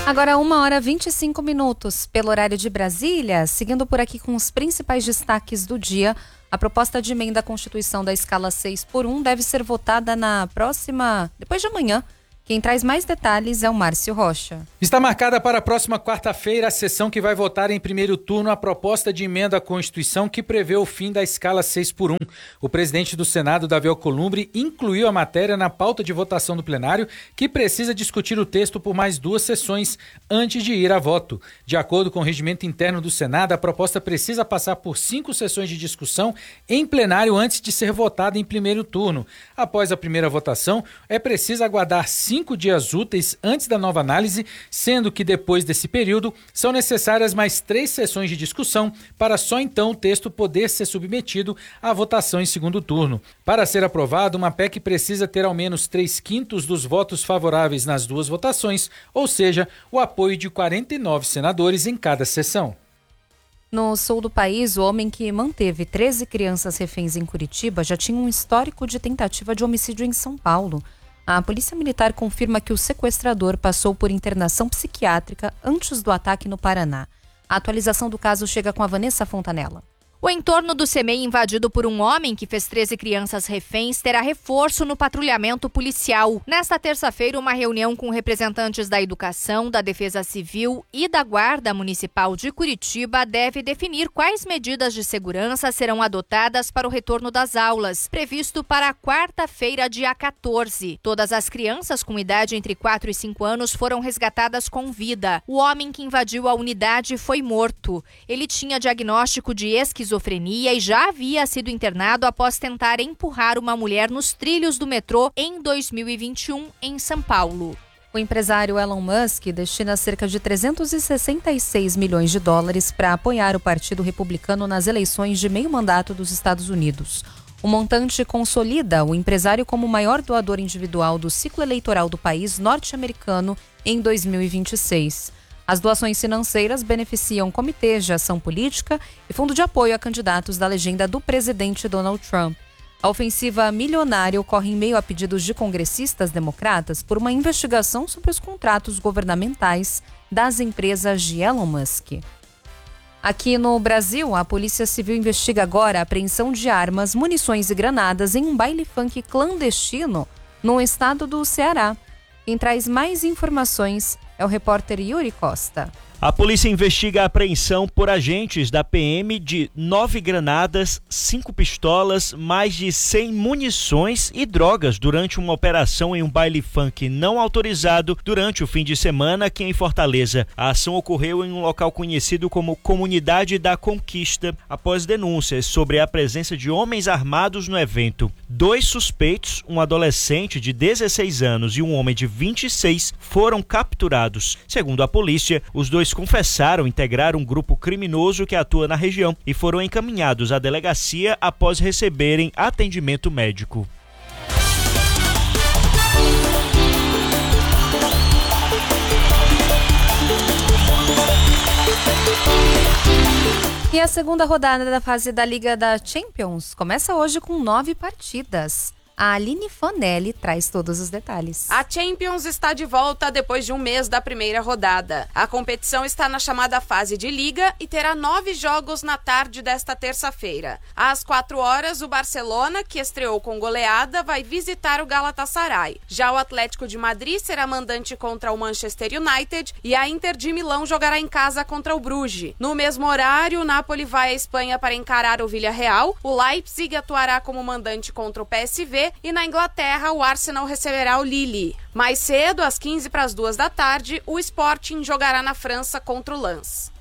Agora 1h25 pelo horário de Brasília, seguindo por aqui com os principais destaques do dia. A proposta de emenda à Constituição da escala 6x1 deve ser votada depois de amanhã. Quem traz mais detalhes é o Márcio Rocha. Está marcada para a próxima quarta-feira a sessão que vai votar em primeiro turno a proposta de emenda à Constituição que prevê o fim da escala 6x1. O presidente do Senado, Davi Alcolumbre, incluiu a matéria na pauta de votação do plenário, que precisa discutir o texto por mais 2 sessões antes de ir a voto. De acordo com o regimento interno do Senado, a proposta precisa passar por 5 sessões de discussão em plenário antes de ser votada em primeiro turno. Após a primeira votação, é preciso aguardar 5 dias úteis antes da nova análise, sendo que depois desse período são necessárias mais 3 sessões de discussão para só então o texto poder ser submetido à votação em segundo turno. Para ser aprovado, uma PEC precisa ter ao menos 3/5 dos votos favoráveis nas 2 votações, ou seja, o apoio de 49 senadores em cada sessão. No sul do país, o homem que manteve 13 crianças reféns em Curitiba já tinha um histórico de tentativa de homicídio em São Paulo. A Polícia Militar confirma que o sequestrador passou por internação psiquiátrica antes do ataque no Paraná. A atualização do caso chega com a Vanessa Fontanella. O entorno do CEMEI invadido por um homem que fez 13 crianças reféns terá reforço no patrulhamento policial. Nesta terça-feira, uma reunião com representantes da Educação, da Defesa Civil e da Guarda Municipal de Curitiba deve definir quais medidas de segurança serão adotadas para o retorno das aulas, previsto para a quarta-feira, dia 14. Todas as crianças com idade entre 4 e 5 anos foram resgatadas com vida. O homem que invadiu a unidade foi morto. Ele tinha diagnóstico de esquizofrenia e já havia sido internado após tentar empurrar uma mulher nos trilhos do metrô em 2021 em São Paulo. O empresário Elon Musk destina cerca de 366 milhões de dólares para apoiar o Partido Republicano nas eleições de meio mandato dos Estados Unidos. O montante consolida o empresário como o maior doador individual do ciclo eleitoral do país norte-americano em 2026. As doações financeiras beneficiam comitês de ação política e fundo de apoio a candidatos da legenda do presidente Donald Trump. A ofensiva milionária ocorre em meio a pedidos de congressistas democratas por uma investigação sobre os contratos governamentais das empresas de Elon Musk. Aqui no Brasil, a Polícia Civil investiga agora a apreensão de armas, munições e granadas em um baile funk clandestino no estado do Ceará. Quem traz mais informações é o repórter Yuri Costa. A polícia investiga a apreensão por agentes da PM de 9 granadas, 5 pistolas, mais de 100 munições e drogas durante uma operação em um baile funk não autorizado durante o fim de semana aqui em Fortaleza. A ação ocorreu em um local conhecido como Comunidade da Conquista, após denúncias sobre a presença de homens armados no evento. 2 suspeitos, um adolescente de 16 anos e um homem de 26, foram capturados. Segundo a polícia, os dois confessaram integrar um grupo criminoso que atua na região e foram encaminhados à delegacia após receberem atendimento médico. E a segunda rodada da fase da Liga da Champions começa hoje com 9 partidas. A Aline Fanelli traz todos os detalhes. A Champions está de volta depois de um mês da primeira rodada. A competição está na chamada fase de Liga e terá 9 jogos na tarde desta terça-feira. Às 4 horas, o Barcelona, que estreou com goleada, vai visitar o Galatasaray. Já o Atlético de Madrid será mandante contra o Manchester United e a Inter de Milão jogará em casa contra o Bruges. No mesmo horário, o Napoli vai à Espanha para encarar o Villarreal, o Leipzig atuará como mandante contra o PSV e na Inglaterra o Arsenal receberá o Lille. Mais cedo, às 15 para as 2 da tarde, o Sporting jogará na França contra o Lens.